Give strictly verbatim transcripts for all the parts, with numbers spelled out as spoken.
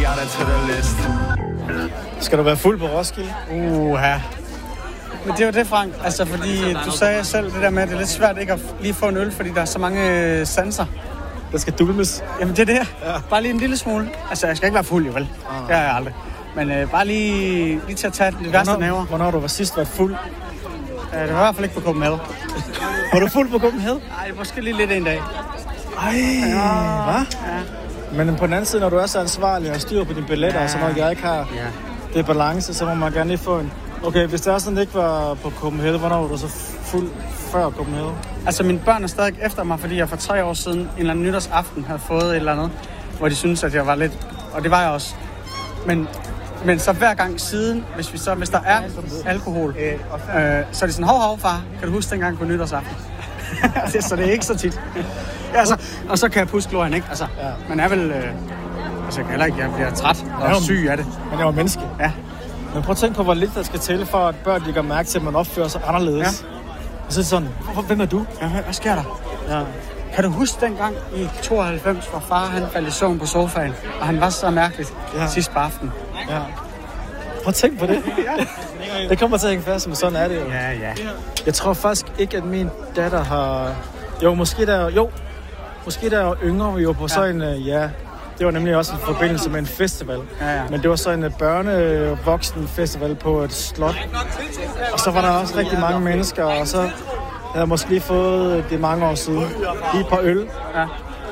it to the list. Skal du være fuld på Roskilde? Uha. Men det er jo det, Frank. Altså, fordi du sagde selv det der med, at det er lidt svært ikke at lige få en øl, fordi der er så mange sanser. Der skal dulmes. Jamen, det er det. Ja. Bare lige en lille smule. Altså, jeg skal ikke være fuld, jo vel? Ah. Det er jeg aldrig. Men øh, bare lige, lige til at tage det værste næver. Hvornår du var sidst været fuld? Ja, det var i hvert fald ikke på Copenhagen. Var du fuld på Copenhagen? Nej, måske lige lidt en dag. Ej, ja. Hvad? Ja. Men på den anden side, når du er så ansvarlig og styrer på dine billetter, ja. Og så når jeg ikke har ja. Det balance, så må man gerne lige få en... Okay, hvis det er sådan, det ikke var på Copenhagen, hvornår var du så fuld før Copenhagen? Altså, mine børn er stadig efter mig, fordi jeg for tre år siden, en eller anden nytårsaften, havde fået et eller andet, hvor de synes at jeg var lidt... Og det var jeg også. Men, men så hver gang siden, hvis, vi så, hvis der er alkohol, øh, så er det sådan, hov, hov, far, kan du huske dengang på nytårsaften? Så det er ikke så tit. Ja, så, og så kan jeg puske glorien, ikke? Altså, ja. Man er vel... Øh, altså, jeg kan heller ikke, jeg bliver træt og jo, syg af det. Men jeg var menneske. Ja. Men prøv at tænke på, hvor lidt der skal til, for at børn de gør mærke til, at man opfører sig anderledes. Ja. Og så er det sådan, hvem er du? Ja, hvad sker der? Ja. Kan du huske dengang i tooghalvfems, hvor far han faldt i søvn på sofaen, og han var så mærkeligt ja. Sidst på aftenen? Ja. Prøv at tænke på det. Ja. Det kommer til at hænge fast, men sådan er det jo. Ja, ja. Jeg tror faktisk ikke, at min datter har... Jo, måske der... Jo, måske der yngre, vi var på ja. Sådan en... Ja, det var nemlig også en forbindelse med en festival. Ja, ja. Men det var så en børne-voksen festival på et slot. Og så var der også rigtig mange mennesker, og så havde jeg måske lige fået det mange år siden. Lige et par øl. Ja.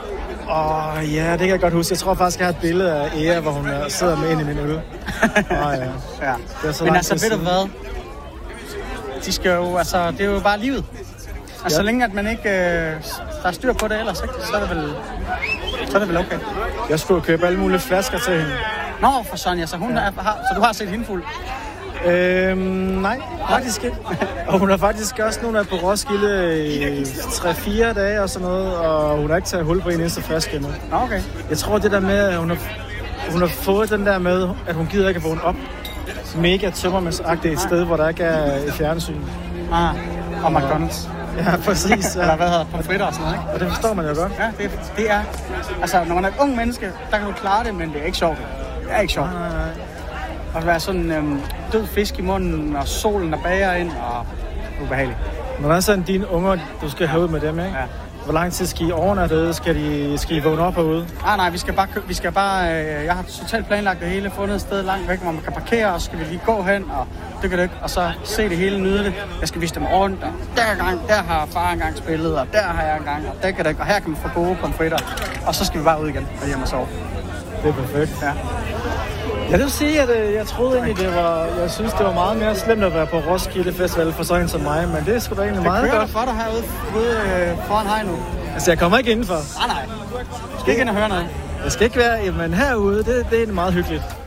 Og ja, det kan jeg godt huske. Jeg tror faktisk, jeg har et billede af Ea, hvor hun sidder med ind i min øl. Oh, ja. Ja. Men altså, ved du hvad? De skal jo, altså, det er jo bare livet. Og ja. Så længe at man ikke øh, der er styr på det ellers, ikke? Så er det vel, så er det vel okay. Jeg skulle købe alle mulige flasker til hende. Nå, for Sonja, så hun ja. er, har, så du har set hende fuld? Øhm, nej, faktisk ikke. Og hun har faktisk også nogle af på Roskilde i tre fire dage og sådan noget, og hun har ikke taget hul på en eneste flaske endnu. Okay. Jeg tror det der med, at hun har, hun har fået den der med, at hun gider ikke at vågne op mega tømmermandsagtigt et sted, hvor der ikke er et fjernsyn. Ah, og McDonald's. Ja, præcis. Ja. Eller hvad hedder pomfritter og sådan noget, ikke? Og det forstår man jo godt. Ja, det, det er... Altså, når man er et ung menneske, der kan du klare det, men det er ikke sjovt. Det er ikke sjovt. Nej, nej, nej. At være sådan øhm, død fisk i munden, og solen der bager ind, og ubehageligt. Når der er sådan dine unger, du skal have ud med dem, ikke? Ja. Hvor lang tid skal I overnatte? Skal de, skal I vågne op herude? Ah, nej, vi skal bare... Vi skal bare øh, jeg har totalt planlagt det hele, fundet et sted langt væk, hvor man kan parkere, og så skal vi lige gå hen, og dykke dyk, og så se det hele, nyde det. Jeg skal vise dem rundt, og der, gang, der har far engang spillet, og der har jeg engang, og der kan det, og her kan man få gode pomfritter. Og så skal vi bare ud igen og hjem og sove. Det er perfekt. Ja. Jeg vil sige, at øh, jeg troede egentlig, det var... Jeg synes, det var meget mere slemt at være på Roskilde Festival for sådan en som mig, men det er sgu da egentlig meget godt. Det kører for dig herude ude, øh, foran hegn nu. Altså, jeg kommer ikke indenfor. Nej, nej. Du skal ikke ind og høre noget. Jeg skal ikke være... Jamen, herude, det, det er meget hyggeligt.